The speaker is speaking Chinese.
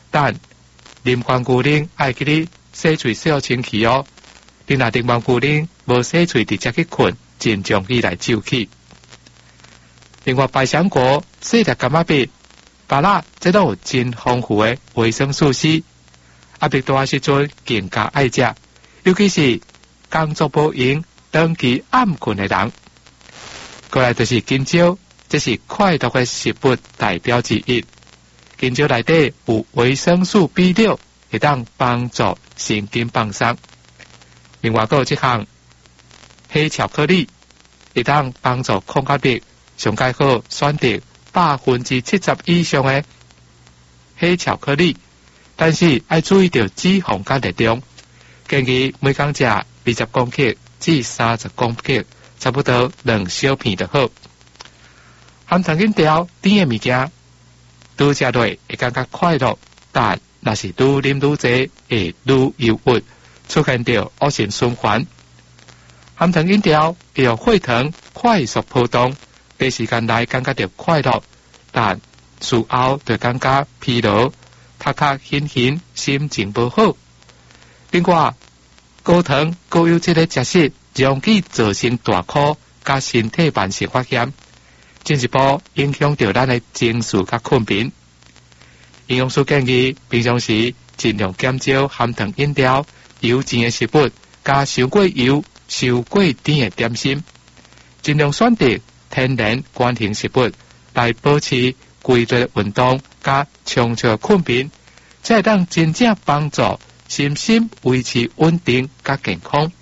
但啉关牛奶爱记得洗嘴洗好清气哦。你若啉完牛奶无洗嘴直接去困，尽量起来走起。另外，百香果、细粒柑仔蜜、芭乐，这都有真丰富的维生素 C。压力大时阵更加爱食，尤其是工作无闲、长期暗困的人。过来就是金蕉，这是快乐的食物代表之一。金蕉内底有维生素 B6， 会当帮助神经放松。另外，还有这项黑巧克力，会当帮助抗压力。上介好选择70%以上的黑巧克力，但是要注意到脂肪跟热量。建议每天食20公克至30公克，差不多2小片就好。含糖饮料、甜的物件，愈食落会感觉快乐，但若是愈啉愈多，会愈忧郁，出现到恶性循环。含糖饮料会让血糖快速波动。短时间内感觉到快乐，但事后就感觉疲劳、头壳晕晕，心情不好。另外，高糖高油脂的食食容易造成大哭，甲身体慢性发炎，进一步影响到咱的情绪甲困眠。营养师建议平常时尽量减少含糖饮料、油煎的食物，加伤过油、伤过甜的点心，尽量选择天然原型食物来保持规律运动加充足困眠，才会当真正帮助身心维持稳定加健康。